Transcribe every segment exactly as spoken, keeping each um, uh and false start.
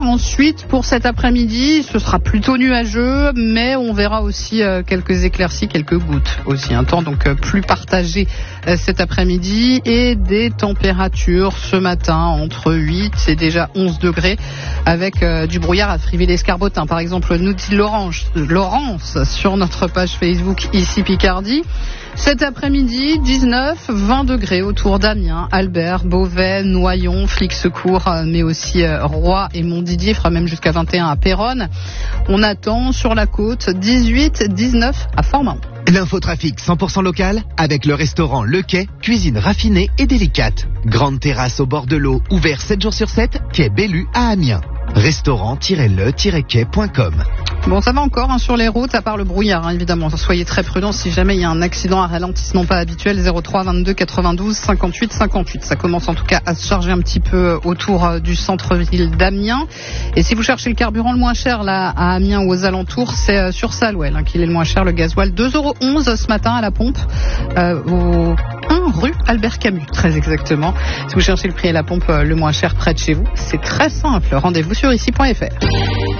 Ensuite, pour cet après-midi, ce sera plutôt nuageux, mais on verra aussi euh, quelques éclaircies, quelques gouttes aussi. Un temps donc euh, plus partagé euh, cet après-midi et des températures ce matin entre huit et déjà onze degrés avec euh, du brouillard à Friville-Escarbotin. Par exemple, nous dit Laurence, Laurence sur notre page Facebook ici Picardie. Cet après-midi, dix-neuf, vingt degrés autour d'Amiens, Albert, Beauvais, Noyon, Flix-Secours, mais aussi euh, Roy et Montdidier, fera même jusqu'à vingt et un à Péronne. On attend sur la côte dix-huit, dix-neuf à Forment. L'infotrafic cent pour cent local avec le restaurant Le Quai, cuisine raffinée et délicate. Grande terrasse au bord de l'eau, ouvert sept jours sur sept, quai Bellu à Amiens. restaurant tiret le tiret quai point com. Bon, ça va encore hein, sur les routes, à part le brouillard, hein, évidemment. Soyez très prudents si jamais il y a un accident à ralentissement pas habituel. zéro trois vingt-deux quatre-vingt-douze cinquante-huit cinquante-huit. Ça commence en tout cas à se charger un petit peu autour euh, du centre-ville d'Amiens. Et si vous cherchez le carburant le moins cher là à Amiens ou aux alentours, c'est euh, sur Salouel hein, qu'il est le moins cher, le gasoil. deux euros onze ce matin à la pompe, euh, au un rue Albert Camus, très exactement. Si vous cherchez le prix à la pompe euh, le moins cher près de chez vous, c'est très simple. Rendez-vous sur ici point f r.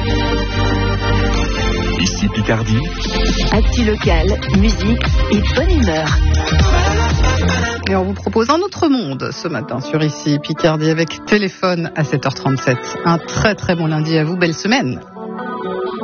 Ici Picardie. Actu local, musique et bonne humeur. Et on vous propose un autre monde ce matin sur ici Picardie avec Téléphone à sept heures trente-sept. Un très très bon lundi à vous, belle semaine.